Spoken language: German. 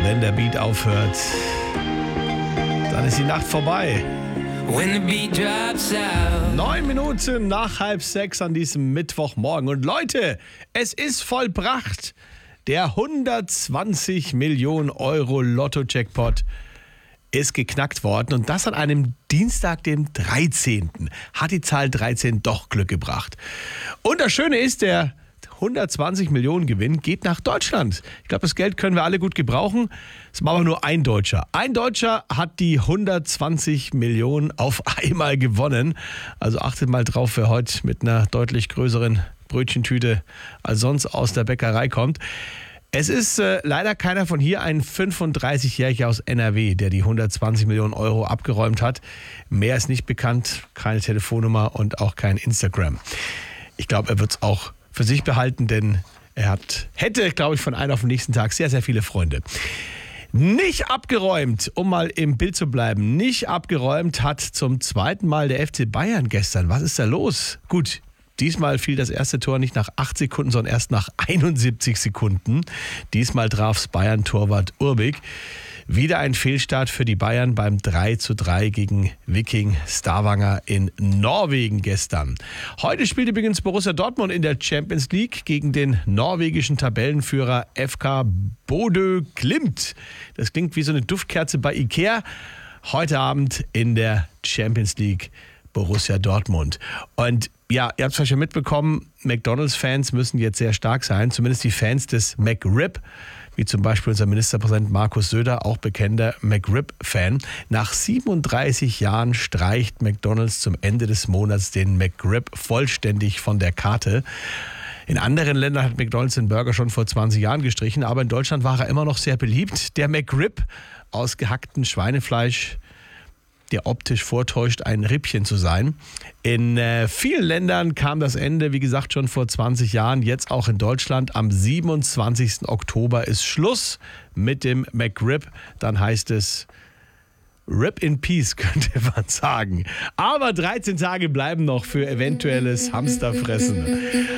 Wenn der Beat aufhört, dann ist die Nacht vorbei. 9 Minuten nach 5:30 an diesem Mittwochmorgen. Und Leute, es ist vollbracht. Der 120 Millionen Euro Lotto-Jackpot ist geknackt worden. Und das an einem Dienstag, dem 13. Hat die Zahl 13 doch Glück gebracht. Und das Schöne ist, der 120 Millionen Gewinn geht nach Deutschland. Ich glaube, das Geld können wir alle gut gebrauchen. Es war aber nur ein Deutscher. Ein Deutscher hat die 120 Millionen auf einmal gewonnen. Also achtet mal drauf, wer heute mit einer deutlich größeren Brötchentüte als sonst aus der Bäckerei kommt. Es ist leider keiner von hier, ein 35-Jähriger aus NRW, der die 120 Millionen Euro abgeräumt hat. Mehr ist nicht bekannt, keine Telefonnummer und auch kein Instagram. Ich glaube, er wird es auch für sich behalten, denn er hätte, glaube ich, von einem auf den nächsten Tag sehr, sehr viele Freunde. Nicht abgeräumt, um mal im Bild zu bleiben, nicht abgeräumt hat zum zweiten Mal der FC Bayern gestern. Was ist da los? Gut, diesmal fiel das erste Tor nicht nach 8 Sekunden, sondern erst nach 71 Sekunden. Diesmal traf's Bayern-Torwart Urbik. Wieder ein Fehlstart für die Bayern beim 3:3 gegen Viking Stavanger in Norwegen gestern. Heute spielt übrigens Borussia Dortmund in der Champions League gegen den norwegischen Tabellenführer FK Bodø Glimt. Das klingt wie so eine Duftkerze bei Ikea. Heute Abend in der Champions League Borussia Dortmund. Und ja, ihr habt es vielleicht schon mitbekommen, McDonald's-Fans müssen jetzt sehr stark sein, zumindest die Fans des McRib, wie zum Beispiel unser Ministerpräsident Markus Söder, auch bekannter McRib-Fan. Nach 37 Jahren streicht McDonald's zum Ende des Monats den McRib vollständig von der Karte. In anderen Ländern hat McDonald's den Burger schon vor 20 Jahren gestrichen, aber in Deutschland war er immer noch sehr beliebt. Der McRib aus gehacktem Schweinefleisch, der optisch vortäuscht, ein Rippchen zu sein. In vielen Ländern kam das Ende, wie gesagt, schon vor 20 Jahren. Jetzt auch in Deutschland. Am 27. Oktober ist Schluss mit dem McRib. Dann heißt es Rip in Peace, könnte man sagen. Aber 13 Tage bleiben noch für eventuelles Hamsterfressen.